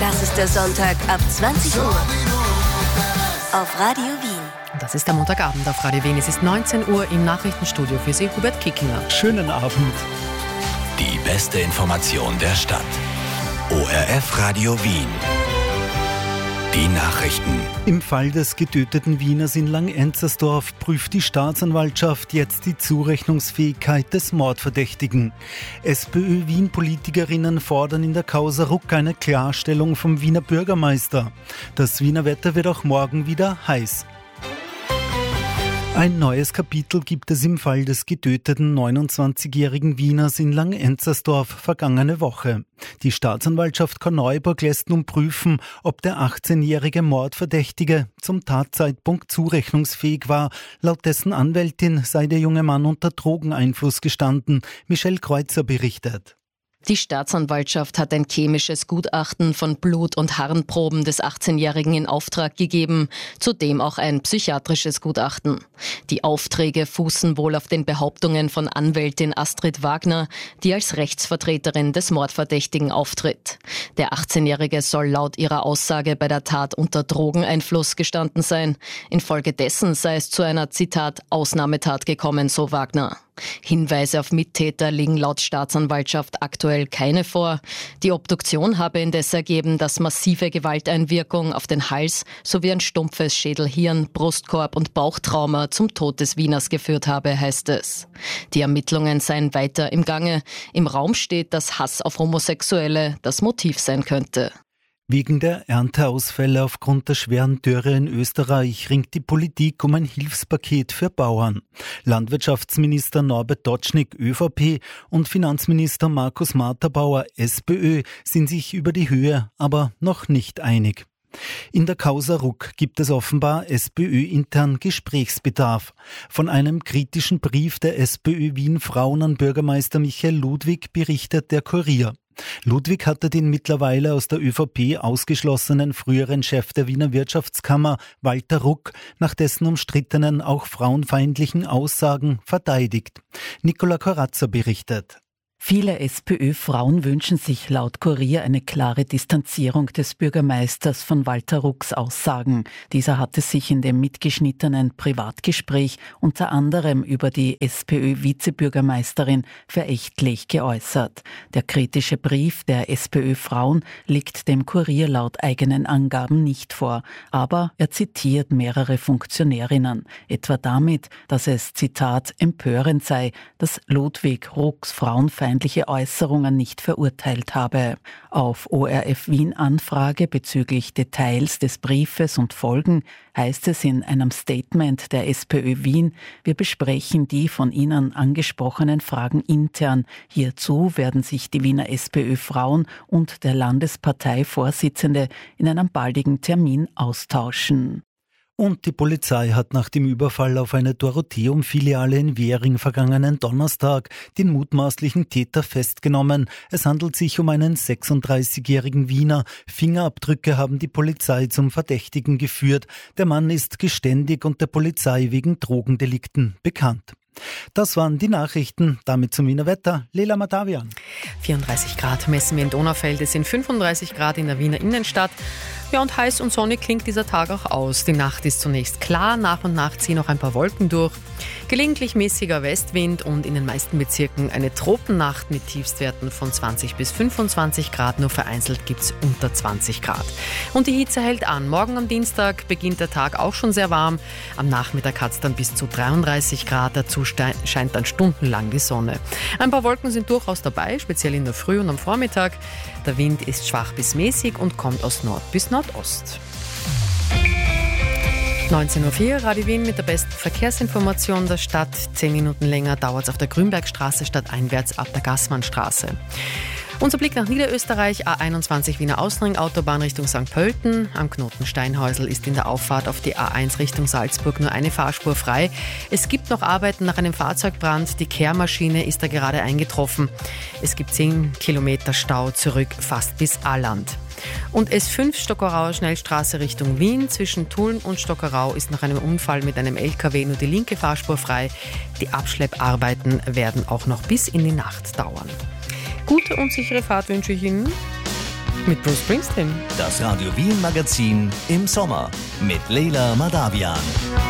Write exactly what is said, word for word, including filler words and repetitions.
Das ist der Sonntag ab zwanzig Uhr auf Radio Wien. Das ist der Montagabend auf Radio Wien. Es ist neunzehn Uhr im Nachrichtenstudio für Sie, Hubert Kickinger. Schönen Abend. Die beste Information der Stadt. O R F Radio Wien. Die Nachrichten. Im Fall des getöteten Wieners in Langenzersdorf prüft die Staatsanwaltschaft jetzt die Zurechnungsfähigkeit des Mordverdächtigen. SPÖ-Wien-Politikerinnen fordern in der Causa Ruck eine Klarstellung vom Wiener Bürgermeister. Das Wiener Wetter wird auch morgen wieder heiß. Ein neues Kapitel gibt es im Fall des getöteten neunundzwanzigjährigen Wieners in Langenzersdorf vergangene Woche. Die Staatsanwaltschaft Korneuburg lässt nun prüfen, ob der achtzehnjährige Mordverdächtige zum Tatzeitpunkt zurechnungsfähig war. Laut dessen Anwältin sei der junge Mann unter Drogeneinfluss gestanden. Michelle Kreuzer berichtet. Die Staatsanwaltschaft hat ein chemisches Gutachten von Blut- und Harnproben des achtzehnjährigen in Auftrag gegeben, zudem auch ein psychiatrisches Gutachten. Die Aufträge fußen wohl auf den Behauptungen von Anwältin Astrid Wagner, die als Rechtsvertreterin des Mordverdächtigen auftritt. Der achtzehnjährige soll laut ihrer Aussage bei der Tat unter Drogeneinfluss gestanden sein. Infolgedessen sei es zu einer, Zitat, Ausnahmetat gekommen, so Wagner. Hinweise auf Mittäter liegen laut Staatsanwaltschaft aktuell keine vor. Die Obduktion habe indes ergeben, dass massive Gewalteinwirkung auf den Hals sowie ein stumpfes Schädel-Hirn-, Brustkorb- und Bauchtrauma zum Tod des Wieners geführt habe, heißt es. Die Ermittlungen seien weiter im Gange. Im Raum steht, dass Hass auf Homosexuelle das Motiv sein könnte. Wegen der Ernteausfälle aufgrund der schweren Dürre in Österreich ringt die Politik um ein Hilfspaket für Bauern. Landwirtschaftsminister Norbert Dotschnig, ÖVP, und Finanzminister Markus Marterbauer, SPÖ, sind sich über die Höhe aber noch nicht einig. In der Causa Ruck gibt es offenbar SPÖ-intern Gesprächsbedarf. Von einem kritischen Brief der SPÖ Wien Frauen an Bürgermeister Michael Ludwig berichtet der Kurier. Ludwig hatte den mittlerweile aus der ÖVP ausgeschlossenen früheren Chef der Wiener Wirtschaftskammer, Walter Ruck, nach dessen umstrittenen, auch frauenfeindlichen Aussagen verteidigt. Nicola Corazza berichtet. Viele SPÖ-Frauen wünschen sich laut Kurier eine klare Distanzierung des Bürgermeisters von Walter Rucks Aussagen. Dieser hatte sich in dem mitgeschnittenen Privatgespräch unter anderem über die SPÖ-Vizebürgermeisterin verächtlich geäußert. Der kritische Brief der SPÖ-Frauen liegt dem Kurier laut eigenen Angaben nicht vor, aber er zitiert mehrere Funktionärinnen, etwa damit, dass es, Zitat, empörend sei, dass Ludwig Rucks Frauenfeindliche Äußerungen nicht verurteilt habe. Auf O R F Wien Anfrage bezüglich Details des Briefes und Folgen heißt es in einem Statement der SPÖ Wien, wir besprechen die von Ihnen angesprochenen Fragen intern. Hierzu werden sich die Wiener SPÖ-Frauen und der Landesparteivorsitzende in einem baldigen Termin austauschen. Und die Polizei hat nach dem Überfall auf eine Dorotheum-Filiale in Währing vergangenen Donnerstag den mutmaßlichen Täter festgenommen. Es handelt sich um einen sechsunddreißigjährigen Wiener. Fingerabdrücke haben die Polizei zum Verdächtigen geführt. Der Mann ist geständig und der Polizei wegen Drogendelikten bekannt. Das waren die Nachrichten. Damit zum Wiener Wetter. Lela Matavian. vierunddreißig Grad messen wir in Donaufeld. Es sind fünfunddreißig Grad in der Wiener Innenstadt. Ja, und heiß und sonnig klingt dieser Tag auch aus. Die Nacht ist zunächst klar, nach und nach ziehen auch ein paar Wolken durch. Gelegentlich mäßiger Westwind und in den meisten Bezirken eine Tropennacht mit Tiefstwerten von zwanzig bis fünfundzwanzig Grad. Nur vereinzelt gibt es unter zwanzig Grad. Und die Hitze hält an. Morgen am Dienstag beginnt der Tag auch schon sehr warm. Am Nachmittag hat es dann bis zu dreiunddreißig Grad. Dazu scheint dann stundenlang die Sonne. Ein paar Wolken sind durchaus dabei, speziell in der Früh und am Vormittag. Der Wind ist schwach bis mäßig und kommt aus Nord bis Nordost. neunzehn Uhr vier, Radio Wien mit der besten Verkehrsinformation der Stadt. Zehn Minuten länger dauert es auf der Grünbergstraße stadteinwärts ab der Gassmannstraße. Unser Blick nach Niederösterreich, A einundzwanzig Wiener Außenring, Autobahn Richtung Sankt Pölten. Am Knoten Steinhäusl ist in der Auffahrt auf die A eins Richtung Salzburg nur eine Fahrspur frei. Es gibt noch Arbeiten nach einem Fahrzeugbrand. Die Kehrmaschine ist da gerade eingetroffen. Es gibt zehn Kilometer Stau zurück, fast bis Alland. Und S fünf Stockerauer Schnellstraße Richtung Wien. Zwischen Tulln und Stockerau ist nach einem Unfall mit einem L K W nur die linke Fahrspur frei. Die Abschlepparbeiten werden auch noch bis in die Nacht dauern. Gute und sichere Fahrt wünsche ich Ihnen. Mit Bruce Springsteen. Das Radio Wien Magazin im Sommer mit Leila Madavian.